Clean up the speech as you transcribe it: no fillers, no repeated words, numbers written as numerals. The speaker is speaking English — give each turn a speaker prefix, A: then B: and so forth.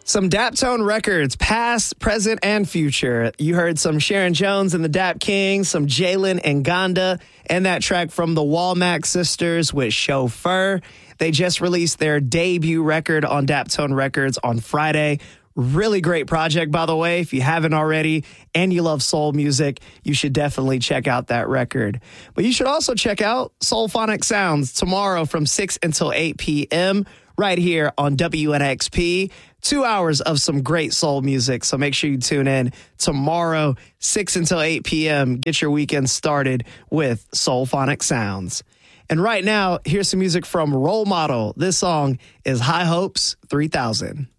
A: Some Daptone records, past, present, and future. You heard some Sharon Jones and the Dap Kings, some Jalen and Gonda, and that track from the Walmack Sisters with Chauffeur. They just released their debut record on Daptone Records on Friday. Really great project, by the way. If you haven't already and you love soul music, you should definitely check out that record. But you should also check out Soulphonic Sounds tomorrow from 6 until 8 p.m. right here on WNXP. 2 hours of some great soul music. So make sure you tune in tomorrow, 6 until 8 p.m. Get your weekend started with Soulphonic Sounds. And right now, here's some music from Role Model. This song is High Hopes 3000.